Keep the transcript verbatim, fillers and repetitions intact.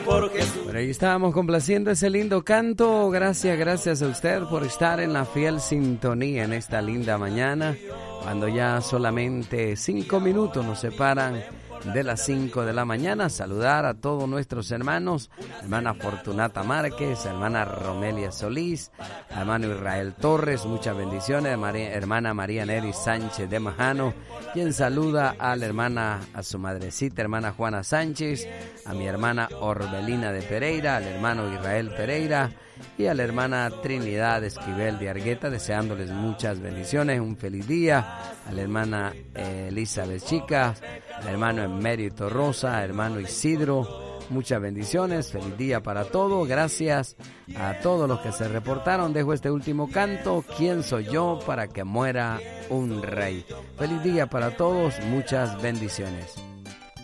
porque... Por ahí estábamos complaciendo ese lindo canto. Gracias, gracias a usted por estar en la fiel sintonía en esta linda mañana, cuando ya solamente cinco minutos nos separan de las cinco de la mañana. Saludar a todos nuestros hermanos, hermana Fortunata Márquez, hermana Romelia Solís, hermano Israel Torres, muchas bendiciones, María, hermana María Neri Sánchez de Majano, quien saluda a la hermana, a su madrecita, hermana Juana Sánchez, a mi hermana Orbelina de Pereira, al hermano Israel Pereira y a la hermana Trinidad Esquivel de Argueta, deseándoles muchas bendiciones, un feliz día, a la hermana eh, Elizabeth Chica, al hermano Emérito Rosa, hermano Isidro, muchas bendiciones, feliz día para todos, gracias a todos los que se reportaron. Dejo este último canto, ¿quién soy yo para que muera un rey? Feliz día para todos, muchas bendiciones.